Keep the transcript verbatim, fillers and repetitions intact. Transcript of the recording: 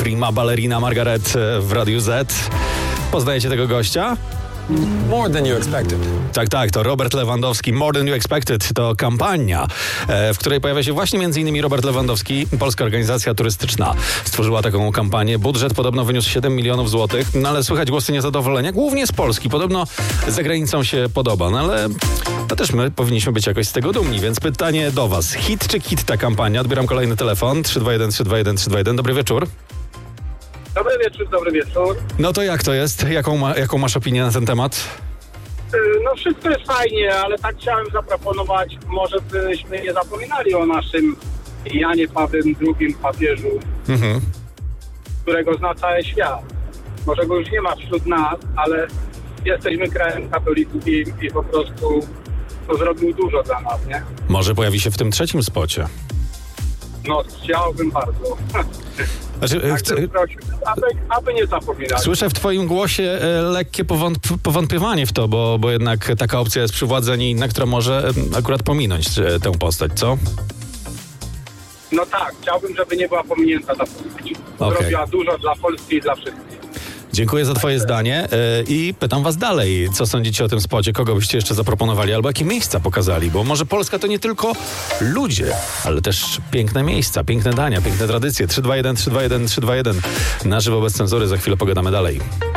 prima ballerina Margaret w Radiu Z. Poznajecie tego gościa? More than you expected. Tak, tak, to Robert Lewandowski. More than you expected to kampania, w której pojawia się właśnie m.in. Robert Lewandowski. Polska Organizacja Turystyczna stworzyła taką kampanię. Budżet podobno wyniósł siedem milionów złotych, no ale słychać głosy niezadowolenia, głównie z Polski. Podobno za granicą się podoba, no ale to też my powinniśmy być jakoś z tego dumni, więc pytanie do was. Hit czy kit ta kampania? Odbieram kolejny telefon. trzy dwa jeden trzy dwa jeden trzy dwa jeden. Dobry wieczór. Dobry wieczór, dobry wieczór. No to jak to jest? Jaką, ma, jaką masz opinię na ten temat? No wszystko jest fajnie, ale tak chciałem zaproponować, może byśmy nie zapominali o naszym Janie Pawłem drugim papieżu, Mhm. którego zna cały świat. Może go już nie ma wśród nas, ale jesteśmy krajem katolickim i po prostu to zrobił dużo dla nas, nie? Może pojawi się w tym trzecim spocie. No chciałbym bardzo. Znaczy, Tak chcę, bym prosił, aby, aby nie zapominali. słyszę w twoim głosie e, lekkie powątp- powątpiewanie w to, bo, bo jednak taka opcja jest przy władzy, a nie inna, która może e, akurat pominąć e, tę postać, co? No tak, chciałbym, żeby nie była pominięta ta postać. Okej. Zrobiła dużo dla Polski i dla wszystkich. Dziękuję za twoje zdanie e, i pytam was dalej, co sądzicie o tym spocie, kogo byście jeszcze zaproponowali, albo jakie miejsca pokazali, bo może Polska to nie tylko ludzie, ale też piękne miejsca, piękne dania, piękne tradycje. trzy dwa jeden trzy dwa jeden trzy dwa jeden na żywo bez cenzury, za chwilę pogadamy dalej.